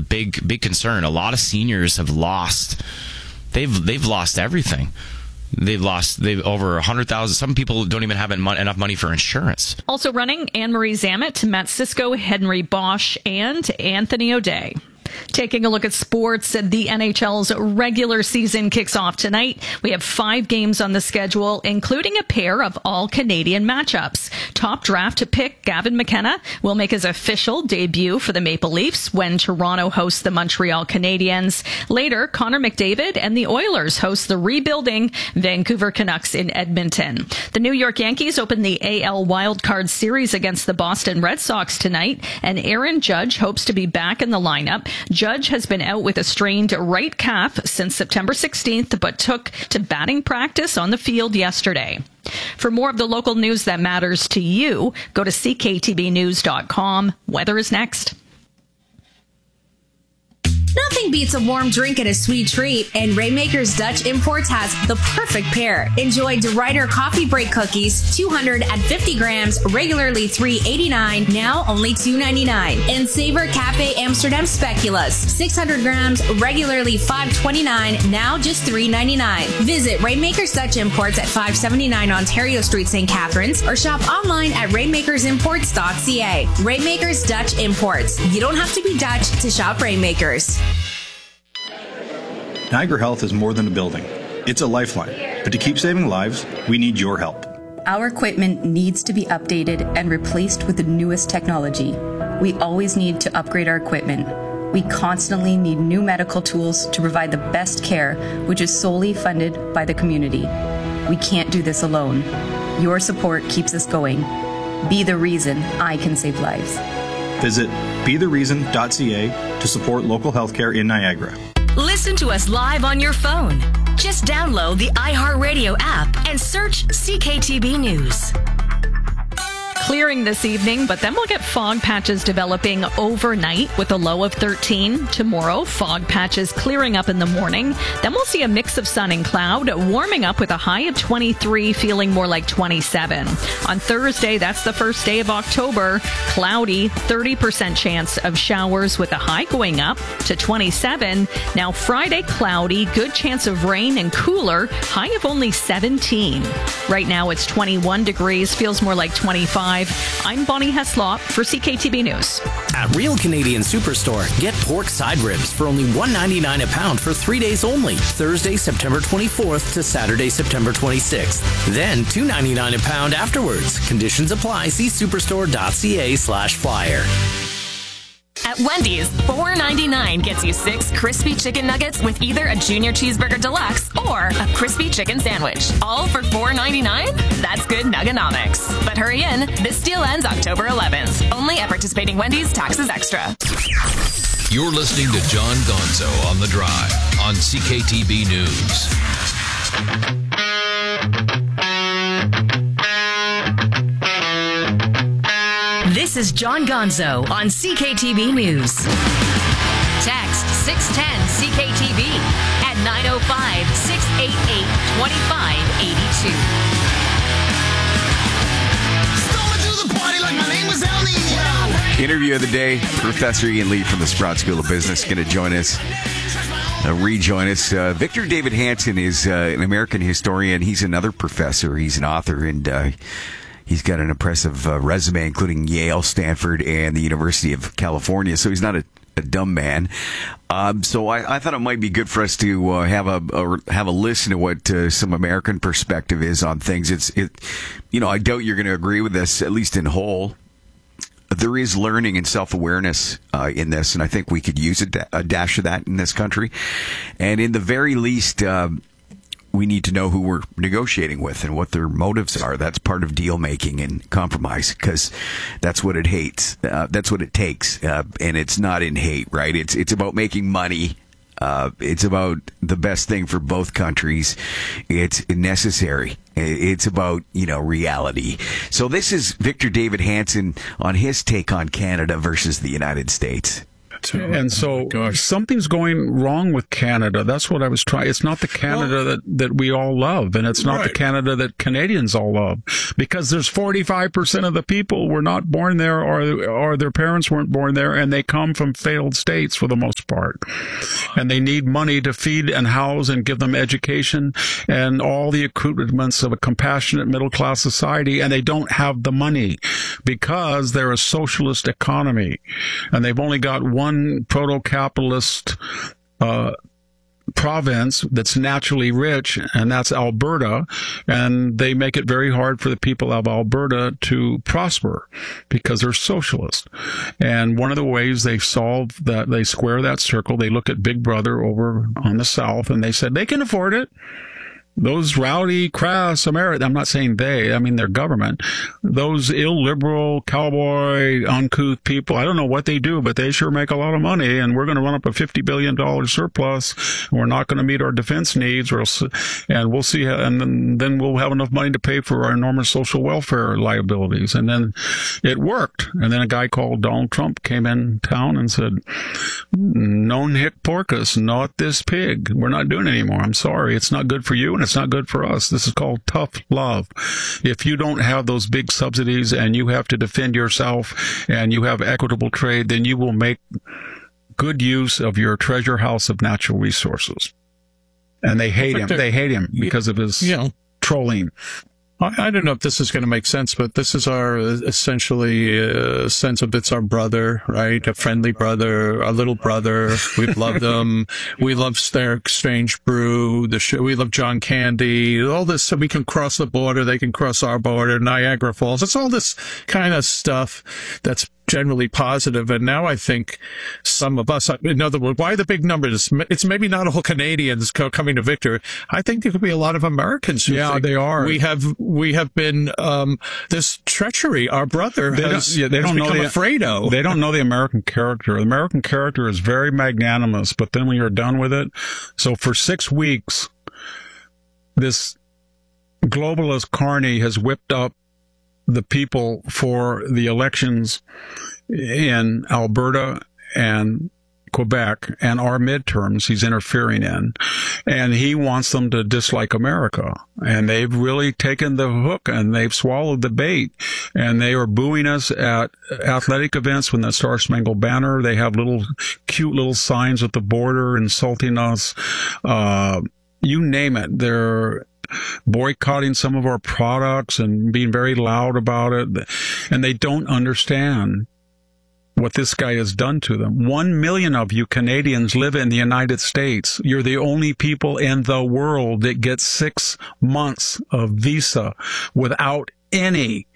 big concern. A lot of seniors have lost. They've lost everything. They've over 100,000. Some people don't even have enough money for insurance. Also running, Anne-Marie Zammit, Matt Sisko, Henry Bosch, and Anthony O'Day. Taking a look at sports, the NHL's regular season kicks off tonight. We have 5 games on the schedule, including a pair of all-Canadian matchups. Top draft pick Gavin McKenna will make his official debut for the Maple Leafs when Toronto hosts the Montreal Canadiens. Later, Connor McDavid and the Oilers host the rebuilding Vancouver Canucks in Edmonton. The New York Yankees open the AL Wildcard Series against the Boston Red Sox tonight, and Aaron Judge hopes to be back in the lineup. Judge has been out with a strained right calf since September 16th, but took to batting practice on the field yesterday. For more of the local news that matters to you, go to cktbnews.com. Weather is next. Nothing beats a warm drink and a sweet treat, and Rainmakers Dutch Imports has the perfect pair. Enjoy DeRuyter Coffee Break Cookies, 250 grams, regularly $3.89, now only $2.99. And Savor Cafe Amsterdam Speculoos, 600 grams, regularly $5.29, now just $3.99. Visit Rainmakers Dutch Imports at 579 Ontario Street, St. Catharines, or shop online at rainmakersimports.ca. Rainmakers Dutch Imports. You don't have to be Dutch to shop Rainmakers. Niagara Health is more than a building. It's a lifeline. But to keep saving lives, we need your help. Our equipment needs to be updated and replaced with the newest technology. We always need to upgrade our equipment. We constantly need new medical tools to provide the best care, which is solely funded by the community. We can't do this alone. Your support keeps us going. Be the reason I can save lives. Visit bethereason.ca to support local healthcare in Niagara. Listen to us live on your phone. Just download the iHeartRadio app and search CKTB News. Clearing this evening, but then we'll get fog patches developing overnight with a low of 13. Tomorrow, fog patches clearing up in the morning. Then we'll see a mix of sun and cloud, warming up with a high of 23, feeling more like 27. On Thursday, that's the first day of October, cloudy, 30% chance of showers with a high going up to 27. Now Friday, cloudy, good chance of rain and cooler, high of only 17. Right now it's 21 degrees, feels more like 25. I'm Bonnie Heslop for CKTB News. At Real Canadian Superstore, get pork side ribs for only $1.99 a pound for 3 days only. Thursday, September 24th to Saturday, September 26th. Then $2.99 a pound afterwards. Conditions apply. See superstore.ca/flyer. At Wendy's, $4.99 gets you 6 crispy chicken nuggets with either a Junior Cheeseburger Deluxe or a crispy chicken sandwich. All for $4.99? That's good nuggonomics. But hurry in. This deal ends October 11th. Only at participating Wendy's, taxes extra. You're listening to John Gonzo on The Drive on CKTB News. This is John Gonzo on CKTB News. Text 610-CKTB at 905-688-2582. Interview of the day, Professor Ian Lee from the Sprott School of Business going to join us, rejoin us. Victor David Hanson is an American historian. He's another professor. He's an author, and he's got an impressive resume, including Yale, Stanford, and the University of California. So he's not a dumb man. So I thought it might be good for us to have a listen to what some American perspective is on things. I doubt you're going to agree with this, at least in whole. There is learning and self-awareness in this, and I think we could use a dash of that in this country. And in the very least, we need to know who we're negotiating with and what their motives are. That's part of deal making and compromise, because that's what it hates. That's what it takes, and it's not in hate, right? It's about making money. It's about the best thing for both countries. It's necessary. It's about, reality. So this is Victor David Hanson on his take on Canada versus the United States. And so something's going wrong with Canada. That's what I was trying. It's not the Canada that we all love, and it's not the Canada that Canadians all love, because there's 45% of the people were not born there, or their parents weren't born there, and they come from failed states for the most part. And they need money to feed and house and give them education and all the accoutrements of a compassionate middle-class society, and they don't have the money because they're a socialist economy, and they've only got one proto-capitalist province that's naturally rich, and that's Alberta, and they make it very hard for the people of Alberta to prosper because they're socialist. And one of the ways they solve that, they square that circle, they look at Big Brother over on the south, and they said they can afford it. Those rowdy, crass Americans, I'm not saying they, I mean their government, those illiberal, cowboy, uncouth people, I don't know what they do, but they sure make a lot of money, and we're going to run up a $50 billion surplus, and we're not going to meet our defense needs, and we'll see, and then we'll have enough money to pay for our enormous social welfare liabilities. And then it worked. And then a guy called Donald Trump came in town and said, non hic porcus, not this pig. We're not doing it anymore. I'm sorry. It's not good for you, and it's not good for us. This is called tough love. If you don't have those big subsidies and you have to defend yourself and you have equitable trade, then you will make good use of your treasure house of natural resources. And they hate him. They hate him because of his trolling. I don't know if this is going to make sense, but this is our essentially sense of it's our brother, right? A friendly brother, a little brother. We've loved them. We love their Strange Brew. We love John Candy. All this, so we can cross the border. They can cross our border. Niagara Falls. It's all this kind of stuff that's generally positive. And now I think some of us, in other words, why the big numbers? It's maybe not all Canadians coming to Victor. I think there could be a lot of Americans who think they are. We have been this treachery. Our brother has become afraid of. They don't know the American character. The American character is very magnanimous, but then when you're done with it, so for 6 weeks, this globalist carny has whipped up the people for the elections in Alberta and Quebec and our midterms he's interfering in. And he wants them to dislike America. And they've really taken the hook and they've swallowed the bait. And they are booing us at athletic events when the Star Spangled Banner. They have cute little signs at the border insulting us. You name it. They're boycotting some of our products and being very loud about it. And they don't understand what this guy has done to them. 1 million of you Canadians live in the United States. You're the only people in the world that get 6 months of visa without any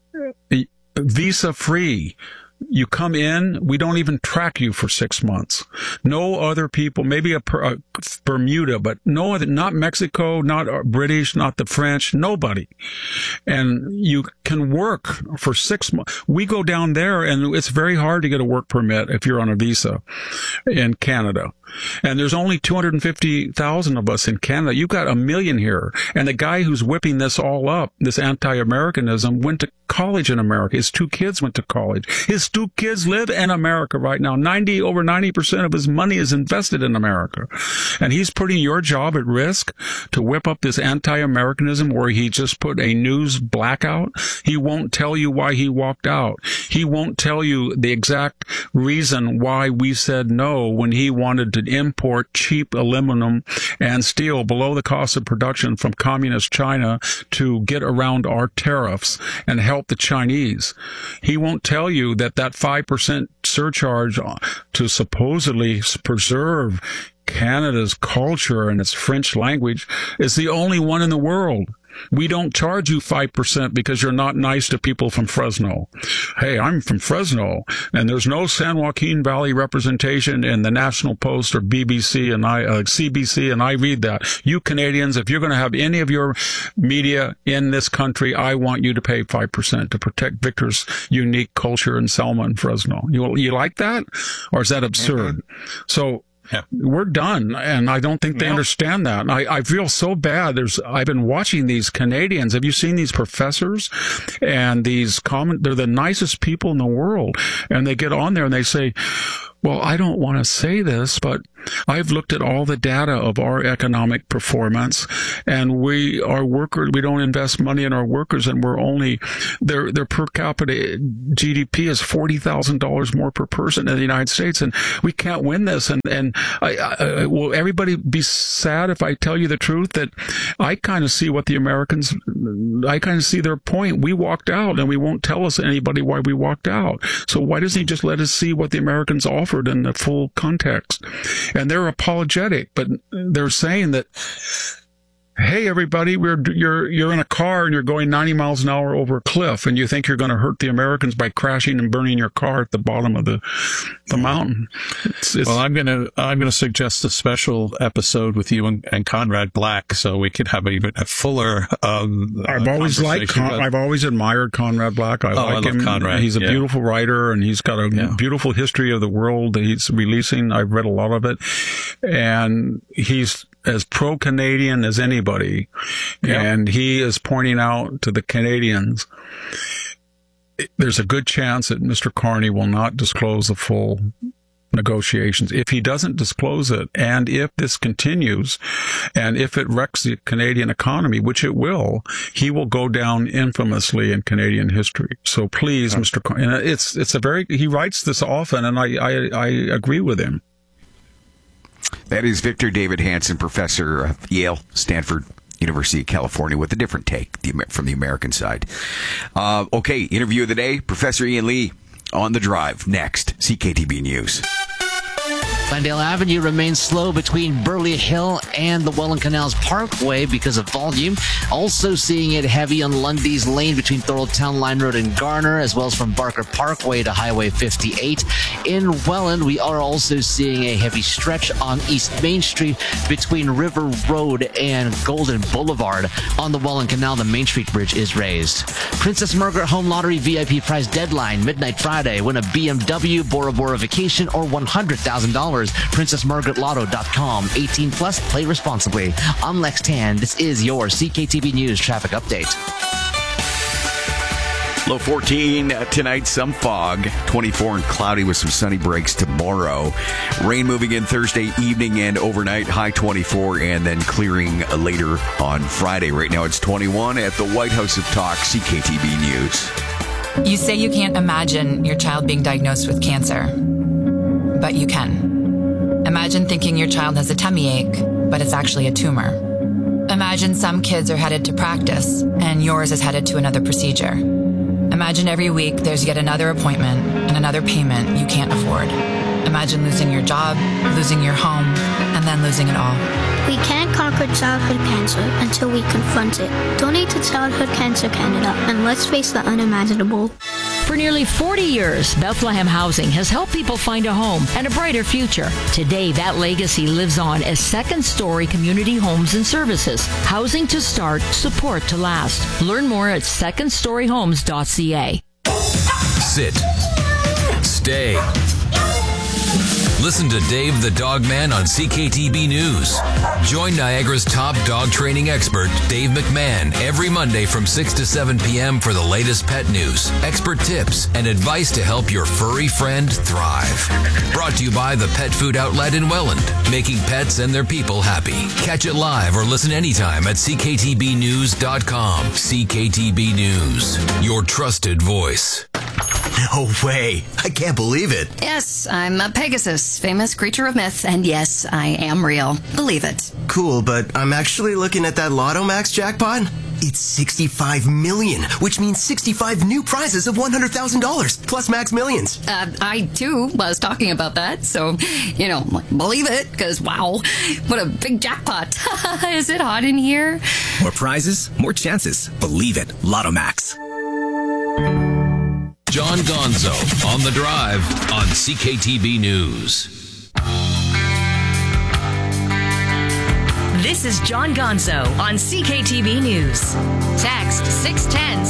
visa free. You come in, we don't even track you for 6 months. No other people, maybe a Bermuda, but no other, not Mexico, not British, not the French, nobody. And you can work for 6 months. We go down there and it's very hard to get a work permit if you're on a visa in Canada. And there's only 250,000 of us in Canada. You've got 1 million here. And the guy who's whipping this all up, this anti-Americanism, went to college in America. His 2 kids went to college. His 2 kids live in America right now. Over 90% of his money is invested in America. And he's putting your job at risk to whip up this anti-Americanism where he just put a news blackout. He won't tell you why he walked out. He won't tell you the exact reason why we said no when he wanted to import cheap aluminum and steel below the cost of production from communist China to get around our tariffs and help the Chinese. He won't tell you that 5% surcharge to supposedly preserve Canada's culture and its French language is the only one in the world. We don't charge you 5% because you're not nice to people from Fresno. Hey, I'm from Fresno, and there's no San Joaquin Valley representation in the National Post or BBC and CBC, and I read that. You Canadians, if you're going to have any of your media in this country, I want you to pay 5% to protect Victor's unique culture in Selma and Fresno. You like that? Or is that absurd? So, we're done, and I don't think they understand that. And I feel so bad. I've been watching these Canadians. Have you seen these professors? And they're the nicest people in the world. And they get on there and they say, well, I don't want to say this, but I've looked at all the data of our economic performance, and we don't invest money in our workers, and we're only, their per capita GDP is $40,000 more per person in the United States, and we can't win this. And will everybody be sad if I tell you the truth that I kind of see what the Americans, I kind of see their point. We walked out, and we won't tell us anybody why we walked out. So why doesn't he just let us see what the Americans offered in the full context? And they're apologetic, but they're saying that, hey, everybody, you're in a car and you're going 90 miles an hour over a cliff, and you think you're going to hurt the Americans by crashing and burning your car at the bottom of the mountain. Well, I'm gonna suggest a special episode with you and Conrad Black, so we could have even a fuller. I've always admired Conrad Black. I love him. Conrad. He's a beautiful writer, and he's got a beautiful history of the world that he's releasing. I've read a lot of it, and he's as pro-Canadian as anybody. Yep. And he is pointing out to the Canadians, there's a good chance that Mr. Carney will not disclose the full negotiations. If he doesn't disclose it, and if this continues, and if it wrecks the Canadian economy, which it will, he will go down infamously in Canadian history. So please, Mr. Carney, he writes this often, and I agree with him. That is Victor David Hanson, professor of Yale, Stanford, University of California, with a different take from the American side. Okay, interview of the day, Professor Ian Lee on The Drive. Next, CKTB News. Glendale Avenue remains slow between Burley Hill and the Welland Canals Parkway because of volume. Also seeing it heavy on Lundy's Lane between Thorold Town Line Road and Garner, as well as from Barker Parkway to Highway 58. In Welland, we are also seeing a heavy stretch on East Main Street between River Road and Golden Boulevard. On the Welland Canal, the Main Street Bridge is raised. Princess Margaret Home Lottery VIP prize deadline, midnight Friday. Win a BMW, Bora Bora vacation, or $100,000. PrincessMargaretLotto.com. 18 plus, play responsibly. I'm Lex Tan. This is your CKTB News traffic update. Low 14 tonight, some fog. 24 and cloudy with some sunny breaks tomorrow. Rain moving in Thursday evening and overnight. High 24 and then clearing later on Friday. Right now it's 21 at the White House of Talk, CKTB News. You say you can't imagine your child being diagnosed with cancer, but you can. Imagine thinking your child has a tummy ache, but it's actually a tumor. Imagine some kids are headed to practice, and yours is headed to another procedure. Imagine every week there's yet another appointment and another payment you can't afford. Imagine losing your job, losing your home, and then losing it all. We can't conquer childhood cancer until we confront it. Donate to Childhood Cancer Canada, and let's face the unimaginable. For nearly 40 years, Bethlehem Housing has helped people find a home and a brighter future. Today, that legacy lives on as Second Story Community Homes and Services. Housing to start, support to last. Learn more at secondstoryhomes.ca. Sit. Stay. Listen to Dave the Dog Man on CKTB News. Join Niagara's top dog training expert, Dave McMahon, every Monday from 6 to 7 p.m. for the latest pet news, expert tips, and advice to help your furry friend thrive. Brought to you by the Pet Food Outlet in Welland, making pets and their people happy. Catch it live or listen anytime at CKTBnews.com. CKTB News, your trusted voice. No way. I can't believe it. Yes, I'm a Pegasus, famous creature of myth, and yes, I am real. Believe it. Cool, but I'm actually looking at that Lotto Max jackpot. It's 65 million, which means 65 new prizes of $100,000, plus Max Millions. I, too, was talking about that, so, believe it, because, wow, what a big jackpot. Is it hot in here? More prizes, more chances. Believe it. Lotto Max. John Gonzo on The Drive on CKTB News. This is John Gonzo on CKTB News. Text 610